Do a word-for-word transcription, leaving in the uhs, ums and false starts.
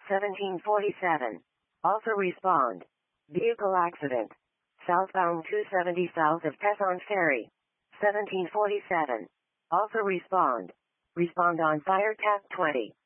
seventeen forty-seven. Also respond. Vehicle accident. Southbound two seventy south of Tesson Ferry. seventeen forty-seven. Also respond. Respond on fire tap twenty.